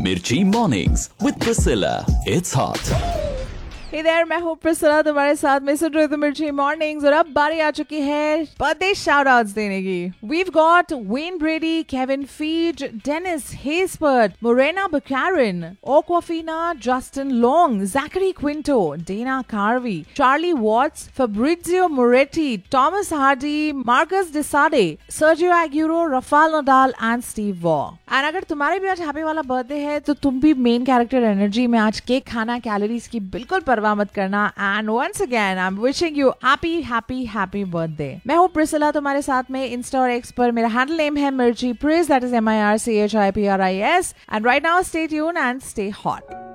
Mirchi Mornings with Priscilla. It's hot. Hey there, मैं हूँ Priscilla तुम्हारे साथ में सुन रहे हो मिर्ची मॉर्निंग्स और अब बारी आ चुकी है बर्थडे शाउट आउट्स देने की. We've got Wayne Brady, Kevin Feige, Dennis Haysbert, Morena Baccarin, Awkwafina, Justin Long, Zachary Quinto, Dana Carvey, Charlie Watts, Fabrizio Moretti, Thomas Hardy, Marcus Desade, Sergio Aguero, Rafael Nadal and Steve Waugh. And अगर तुम्हारे भी आज happy वाला birthday है तो तुम भी main character energy में आज केक खाना, कैलोरीज की बिल्कुल परवाह मत करना. And once again I am wishing you happy happy happy birthday. मैं हूँ प्रिसिला तुम्हारे साथ में इंस्टा और एक्स पर. मेरा हैंडल नेम है मिर्ची प्रिस, that is MIRCHIPRIS. And right now stay tune and stay hot.